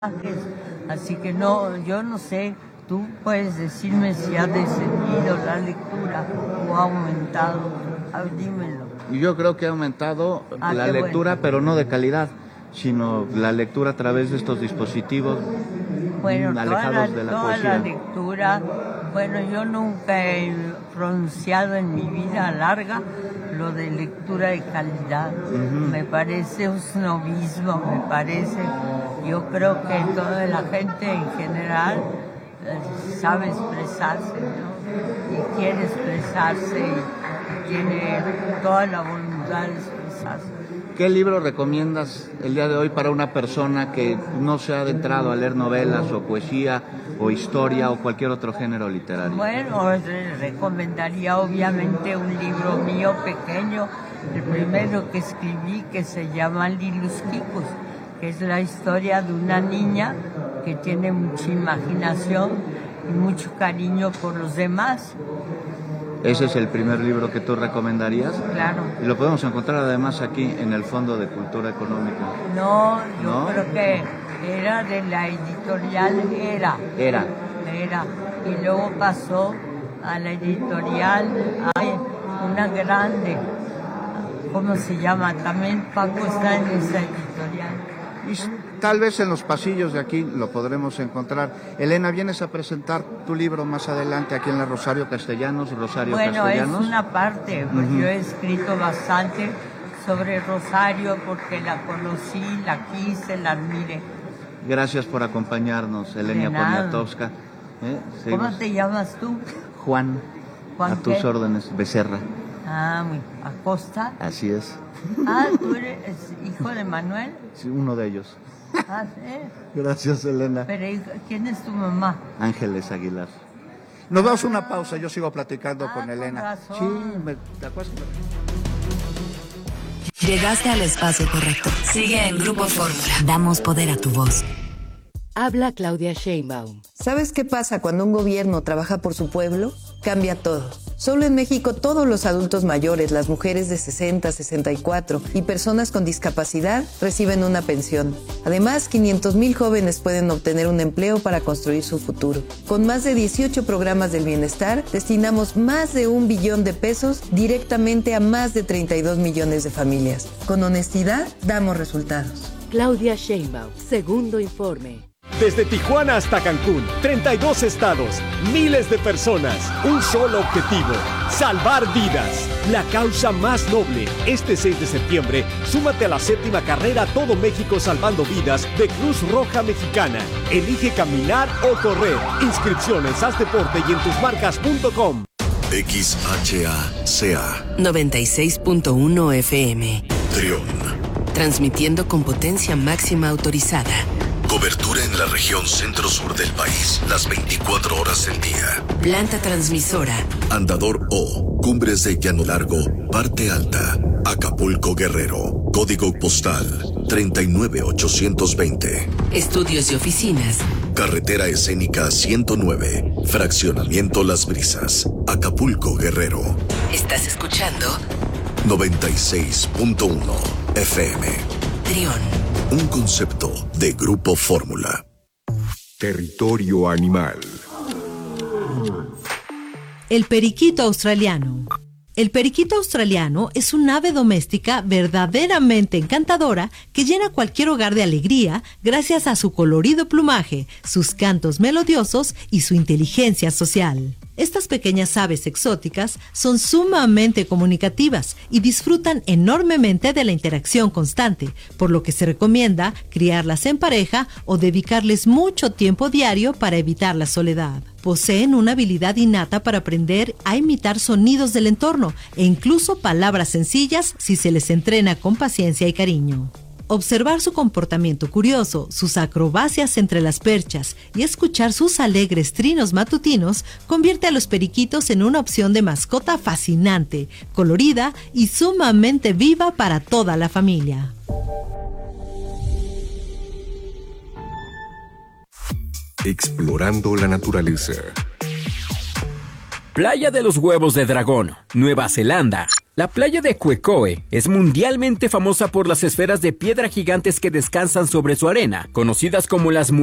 Así que no, yo no sé, tú puedes decirme si ha descendido la lectura o ha aumentado. A ver, dímelo. Yo creo que ha aumentado la lectura, bueno, pero no de calidad, sino la lectura a través de estos dispositivos alejados de la poesía. La lectura, bueno, yo nunca he pronunciado en mi vida larga lo de lectura de calidad. Me parece un snobismo, yo creo que toda la gente en general sabe expresarse, ¿no? Y quiere expresarse y tiene toda la voluntad de expresarse. ¿Qué libro recomiendas el día de hoy para una persona que no se ha adentrado a leer novelas o poesía o historia o cualquier otro género literario? Bueno, recomendaría obviamente un libro mío pequeño, el primero que escribí, que se llama Lilus Kikus, que es la historia de una niña que tiene mucha imaginación y mucho cariño por los demás. ¿Ese es el primer libro que tú recomendarías? Claro. Y lo podemos encontrar además aquí en el Fondo de Cultura Económica. No, yo creo que era de la editorial Era. Y luego pasó a la editorial, hay una grande, ¿cómo se llama? También Paco está en esa editorial. Y tal vez en los pasillos de aquí lo podremos encontrar. Elena, ¿vienes a presentar tu libro más adelante aquí en la Rosario Castellanos? Bueno, es una parte, porque yo he escrito bastante sobre Rosario porque la conocí, la quise, la admiré. Gracias por acompañarnos, Elena Poniatowska. ¿Cómo te llamas tú? Juan a tus ¿qué? Órdenes, Becerra. ¿Acosta? Así es. ¿Tú eres hijo de Manuel? Sí, uno de ellos. ¿Sí? Gracias, Elena. Pero ¿quién es tu mamá? Ángeles Aguilar. Nos damos una pausa, yo sigo platicando con Elena. Sí, ¿te acuerdas? Llegaste al espacio correcto. Sigue en Grupo Fórmula. Damos poder a tu voz. Habla Claudia Sheinbaum. ¿Sabes qué pasa cuando un gobierno trabaja por su pueblo? Cambia todo. Solo en México todos los adultos mayores, las mujeres de 60, 64 y personas con discapacidad reciben una pensión. Además, 500,000 jóvenes pueden obtener un empleo para construir su futuro. Con más de 18 programas del bienestar, destinamos más de 1 billón de pesos directamente a más de 32 millones de familias. Con honestidad, damos resultados. Claudia Sheinbaum, segundo informe. Desde Tijuana hasta Cancún, 32 estados, miles de personas, un solo objetivo, salvar vidas. La causa más noble. Este 6 de septiembre, súmate a la 7ª carrera Todo México Salvando Vidas de Cruz Roja Mexicana. Elige caminar o correr. Inscripciones, haz deporte y en tusmarcas.com. XHACA 96.1 FM. Trión. Transmitiendo con potencia máxima autorizada. Cobertura en la región centro-sur del país, las 24 horas del día. Planta transmisora. Andador O, Cumbres de Llano Largo, Parte Alta, Acapulco, Guerrero. Código postal 39820. Estudios y oficinas. Carretera escénica 109, Fraccionamiento Las Brisas, Acapulco, Guerrero. ¿Estás escuchando? 96.1 FM. Trión. Un concepto de Grupo Fórmula. Territorio animal. El periquito australiano. El periquito australiano es un ave doméstica verdaderamente encantadora que llena cualquier hogar de alegría gracias a su colorido plumaje, sus cantos melodiosos y su inteligencia social. Estas pequeñas aves exóticas son sumamente comunicativas y disfrutan enormemente de la interacción constante, por lo que se recomienda criarlas en pareja o dedicarles mucho tiempo diario para evitar la soledad. Poseen una habilidad innata para aprender a imitar sonidos del entorno e incluso palabras sencillas si se les entrena con paciencia y cariño. Observar su comportamiento curioso, sus acrobacias entre las perchas y escuchar sus alegres trinos matutinos convierte a los periquitos en una opción de mascota fascinante, colorida y sumamente viva para toda la familia. Explorando la naturaleza. Playa de los Huevos de Dragón, Nueva Zelanda. La playa de Cuecoe es mundialmente famosa por las esferas de piedra gigantes que descansan sobre su arena, conocidas como las